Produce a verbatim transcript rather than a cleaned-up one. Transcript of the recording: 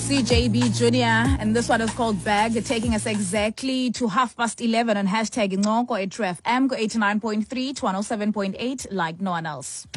C J B Junior, and this one is called Bag, taking us exactly to half past eleven on hashtag Ngoko at Tref. M go eighty-nine point three to one oh seven point eight, like no one else.